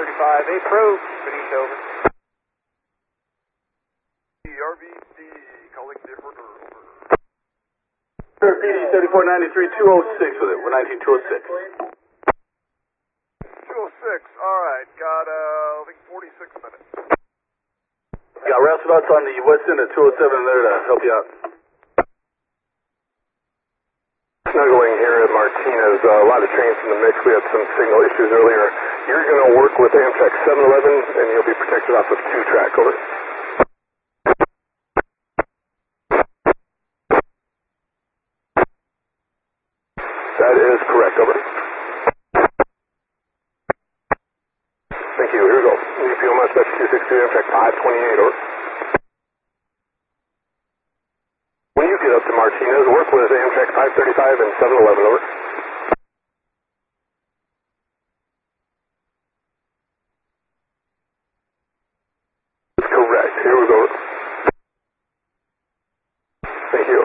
approach, Benicia, over. RVD calling different or... PD 3493-206 with it, 19206. 206, alright, got, I think 46 minutes. Got roundabouts on the west end at 207 there to help you out. Snuggling here at Martinez, a lot of trains in the mix. We had some signal issues earlier. You're going to work with Amtrak 711 and you'll be protected off of 2-track, over. That is correct, over. Thank you, here we go. New fuel much better 262 Amtrak 528, over. When you get up to Martinez, work with Amtrak 535 and 711, over. That's correct, here we go. Thank you.